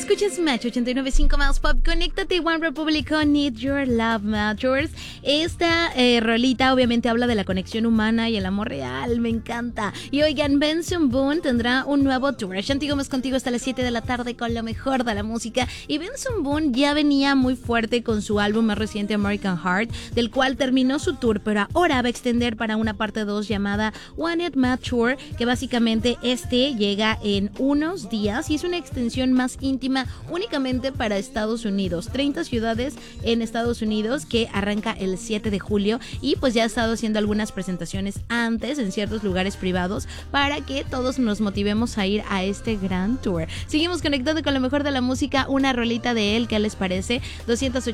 Escuchas Match 89.5 más Pop. Conéctate, One Republic con Need Your Love Matters. Esta rolita obviamente habla de la conexión humana y el amor real. Me encanta. Y oigan, Benson Boone tendrá un nuevo tour. Shanti Gómez contigo hasta las 7 de la tarde con lo mejor de la música. Y Benson Boone ya venía muy fuerte con su álbum más reciente, American Heart, del cual terminó su tour, pero ahora va a extender para una parte 2 llamada One It Mad Tour, que básicamente llega en unos días y es una extensión más íntima únicamente para Estados Unidos. 30 ciudades en Estados Unidos, que arranca el 7 de julio y pues ya ha estado haciendo algunas presentaciones antes en ciertos lugares privados para que todos nos motivemos a ir a este gran tour. Seguimos conectando con lo mejor de la música, una rolita de él, ¿qué les parece? 280